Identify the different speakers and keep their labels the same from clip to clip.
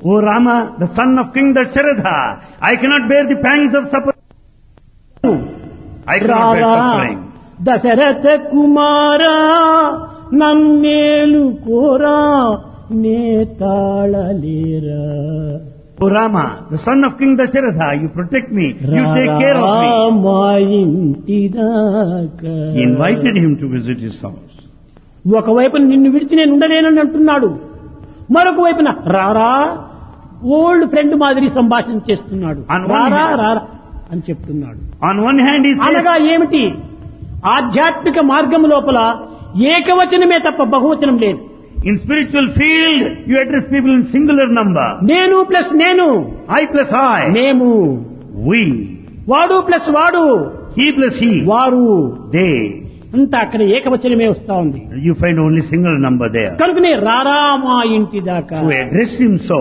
Speaker 1: O Rama, the son of King Dasharatha, I cannot bear the pangs of suffering. I cannot bear suffering.
Speaker 2: Dasharatha కుమారా నన్నేలు కోరా నేతాళలేరా.
Speaker 1: O Rama, the son of King Dasharatha, you protect me, you take care of me.
Speaker 2: మా ఇంటిదాకా.
Speaker 1: He invited him to visit his house.
Speaker 2: ఒకవైపు నిన్ను విడిచి నేను ఉండలేనని అంటున్నాడు, మరొక వైపున రారా ఓల్డ్ ఫ్రెండ్ మాదిరి సంభాషణ చేస్తున్నాడు. రారా రారా అని చెప్తున్నాడు.
Speaker 1: On one hand he says,
Speaker 2: అనగా ఏమిటి? ఆధ్యాత్మిక మార్గం లోపల ఏకవచనమే తప్ప బహువచనం లేదు.
Speaker 1: in spiritual field you address people in singular number.
Speaker 2: నేను ప్లస్ నేను,
Speaker 1: I plus I,
Speaker 2: మేము,
Speaker 1: we,
Speaker 2: వాడు ప్లస్ వాడు,
Speaker 1: he plus he,
Speaker 2: వారు,
Speaker 1: they.
Speaker 2: అంతా అక్కడ ఏకవచనమే వస్తా ఉంది.
Speaker 1: You find only single number there.
Speaker 2: కనుకనే రారా మా ఇంటి దాకా.
Speaker 1: So he addressed him so.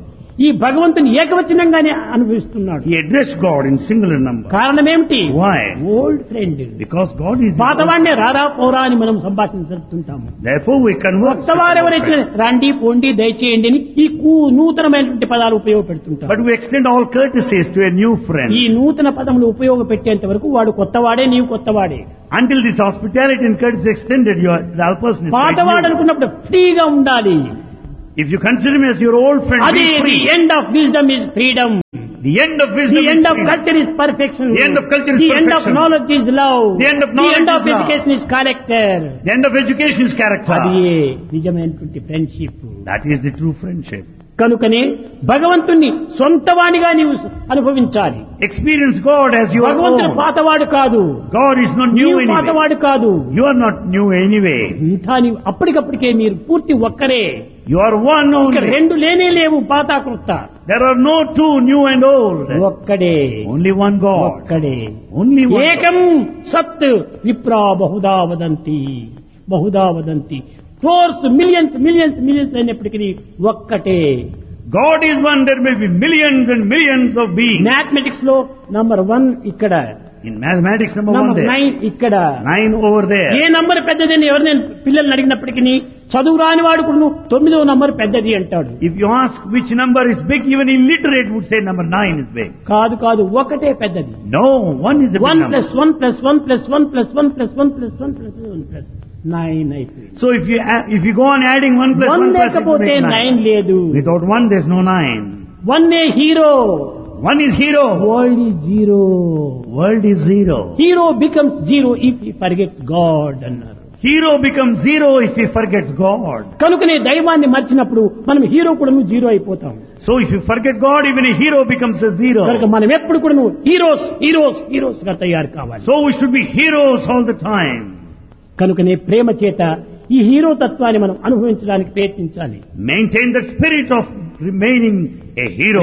Speaker 2: ఈ భగవంతుని ఏకవచనంగానే అనుభవిస్తున్నాడు.
Speaker 1: He addressed God in singular number.
Speaker 2: కారణం ఏమిటి?
Speaker 1: Why?
Speaker 2: Old friend.
Speaker 1: Because God is.
Speaker 2: పాతవాడినే రారా పోరా అని మనం సంభాషణ జరుపుతుంటాము.
Speaker 1: Therefore we converse.
Speaker 2: కొత్తవారెవరైతే రండి పోండి దయచేయండి అని ఈ నూతనమైనటువంటి పదాలు ఉపయోగపెడుతుంటారు.
Speaker 1: But we extend all courtesies to a new friend.
Speaker 2: ఈ నూతన పదములు ఉపయోగపెట్టేంత వరకు వాడు కొత్తవాడే, నీవు కొత్తవాడే.
Speaker 1: Until this hospitality and courtesy extended, the other person is
Speaker 2: పాతవాడు అనుకున్నప్పుడు ఫ్రీగా ఉండాలి.
Speaker 1: If you consider him as your old friend,
Speaker 2: అది
Speaker 1: be free.
Speaker 2: the end of wisdom is freedom.
Speaker 1: The end of wisdom
Speaker 2: The
Speaker 1: is
Speaker 2: end of
Speaker 1: freedom.
Speaker 2: culture is perfection.
Speaker 1: The end of culture is
Speaker 2: The end of
Speaker 1: perfection.
Speaker 2: knowledge is love.
Speaker 1: The end of knowledge
Speaker 2: The end of
Speaker 1: is love.
Speaker 2: education is character.
Speaker 1: The end of education is character.
Speaker 2: అది నిజమైనటువంటి friendship.
Speaker 1: That is the true friendship.
Speaker 2: కనుకనే భగవంతుణ్ణి సొంతవాడిగా నీవు అనుభవించాలి.
Speaker 1: Experience God as you are
Speaker 2: భగవంతుడు
Speaker 1: own.
Speaker 2: పాతవాడు కాదు,
Speaker 1: God is not new
Speaker 2: నీవు
Speaker 1: anyway.
Speaker 2: పాతవాడు కాదు.
Speaker 1: You are not new anyway.
Speaker 2: ఇంతా నీవు అప్పటికప్పటికే మీరు పూర్తి ఒక్కరే.
Speaker 1: You are one
Speaker 2: ఇక
Speaker 1: only.
Speaker 2: రెండు లేనే లేవు పాత కృత.
Speaker 1: There are no two, new and old.
Speaker 2: ఒక్కడే,
Speaker 1: Only one God.
Speaker 2: ఒక్కడే.
Speaker 1: Only one.
Speaker 2: ఏకం సత్ విప్రా Bahuda వదంతి, Bahuda వదంతి. Crores millions millions millions అయినప్పటికీ ఒక్కటే.
Speaker 1: God is one. There may be millions and millions of beings.
Speaker 2: Mathematics లో నంబర్ 1 ఇక్కడ,
Speaker 1: In mathematics, number 1
Speaker 2: number
Speaker 1: there.
Speaker 2: 9 ఇక్కడ.
Speaker 1: 9 over there.
Speaker 2: A number పెద్దదని ఎవరు నేను పిల్లల్ని అడిగినప్పటికీ చదువు రాని వాడు కూడా 9వ నంబర్ పెద్దది అంటాడు.
Speaker 1: If you ask which number is big, even illiterate would say number 9 is big.
Speaker 2: కాదు కాదు, ఒకటే పెద్దది.
Speaker 1: No, 1 is a big
Speaker 2: 1
Speaker 1: number.
Speaker 2: + 1 + 1 + 1 + 1 + 1 + 1 + 1 + 9 అయిపోయింది.
Speaker 1: So if you go on adding 1 plus 1
Speaker 2: 1
Speaker 1: plus, it will
Speaker 2: లేకపోతే
Speaker 1: make
Speaker 2: 9 లేదు.
Speaker 1: Without 1 there's no 9.
Speaker 2: 1 hero.
Speaker 1: 1 is hero.
Speaker 2: World is zero.
Speaker 1: World is zero.
Speaker 2: Hero becomes zero if he forgets God అన్నారు.
Speaker 1: Hero becomes zero if he forgets God.
Speaker 2: కనుకనే దైవాన్ని మర్చినప్పుడు మనం hero కూడా zero అయిపోతాం.
Speaker 1: So if you forget God, even a hero becomes a zero.
Speaker 2: కనుక మనం ఎప్పుడు కూడా హీరోస్ హీరోస్ హీరోస్ గా తయారు కావాలి.
Speaker 1: So we should be heroes all the time.
Speaker 2: కనుకనే ప్రేమ చేత ఈ హీరో తత్వాన్ని మనం అనుభవించడానికి ప్రయత్నించాలి.
Speaker 1: Maintain the spirit of remaining a hero.